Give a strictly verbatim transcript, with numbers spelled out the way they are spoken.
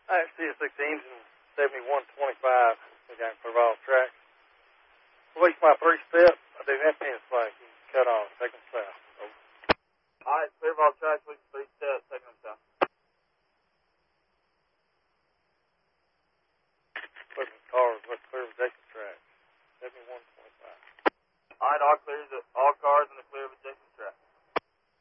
I see a six engine, seventy-one twenty-five. We got clear off track. Release my three step. I do that pin flag. You cut off. Take them south. Over. All right, clear ball track, release three steps, taking them south. Looking cars, let's clear Jason track. seventy-one twenty-five. All right, all clear is it.